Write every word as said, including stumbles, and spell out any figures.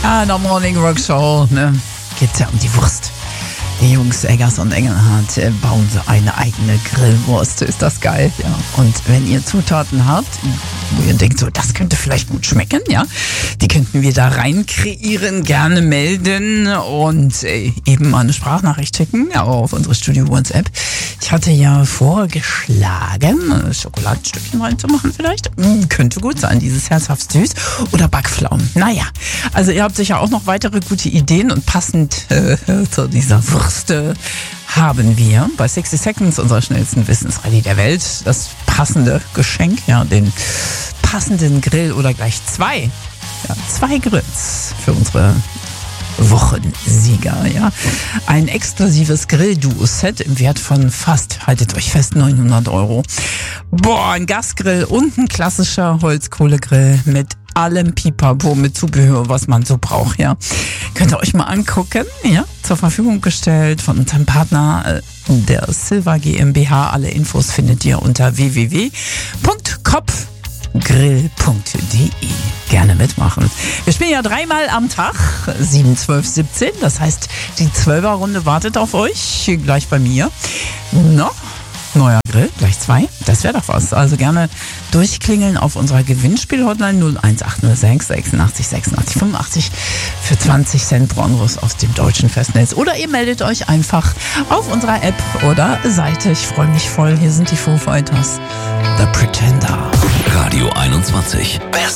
Ja, in der Morning Rock Show, ne, geht's ja um die Wurst. Die Jungs Eggers und Engelhardt äh, bauen so eine eigene Grillwurst. Ist das geil, ja. Und wenn ihr Zutaten habt, wo ihr denkt, so, das könnte vielleicht gut schmecken, ja, die könnten wir da rein kreieren, gerne melden und äh, eben mal eine Sprachnachricht schicken, ja, auf unsere Studio WhatsApp. Ich hatte ja vorgeschlagen, Schokoladenstückchen reinzumachen vielleicht. Hm, könnte gut sein, dieses herzhaft süß. Oder Backpflaumen. Naja, also ihr habt sicher auch noch weitere gute Ideen und passend äh, zu dieser Würste haben wir bei sixty Seconds, unserer schnellsten Wissensrallye der Welt, das passende Geschenk, ja, den passenden Grill oder gleich zwei, ja, zwei Grills für unsere Wochensieger, ja. Ein exklusives Grill-Duo-Set im Wert von fast, haltet euch fest, neunhundert Euro. Boah, ein Gasgrill und ein klassischer Holzkohlegrill mit allem Pipapo, mit Zubehör, was man so braucht, ja. Könnt ihr euch mal angucken, ja. Zur Verfügung gestellt von unserem Partner, äh, der Silva GmbH. Alle Infos findet ihr unter w w w punkt kopfgrill punkt de. Gerne mitmachen. Wir spielen ja dreimal am Tag, sieben, zwölf, siebzehn. Das heißt, die Zwölfer-Runde wartet auf euch, gleich bei mir. Noch neuer Grill, gleich zwei. Das wäre doch was. Also gerne durchklingeln auf unserer Gewinnspiel-Hotline null eins acht null sechs sechsundachtzig sechsundachtzig fünfundachtzig für zwanzig Cent Bronros aus dem deutschen Festnetz. Oder ihr meldet euch einfach auf unserer App oder Seite. Ich freue mich voll. Hier sind die Foo Fighters. The Pretender. Radio einundzwanzig.